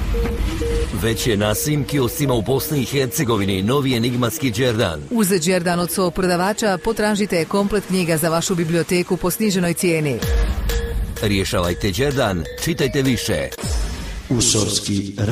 Već je na svim kioscima u Bosni i Hercegovini novi enigmatski Đerdan. Uz Đerdan od svog prodavača potražite komplet knjiga za vašu biblioteku po sniženoj cijeni. Rješavajte Đerdan, čitajte više. Usorski